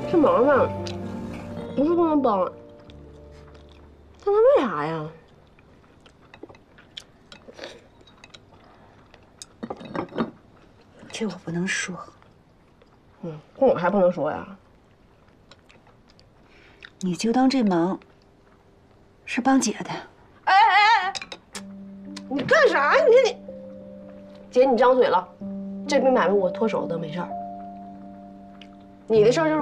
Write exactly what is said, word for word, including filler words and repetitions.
这忙吧，不是不能帮，但他为啥呀？ 这我不能说。 嗯，我还不能说呀。 你就当这忙是帮姐的。 哎哎哎！你干啥？你看你，姐你张嘴了，这笔买卖我脱手都没事儿。你的事儿就是。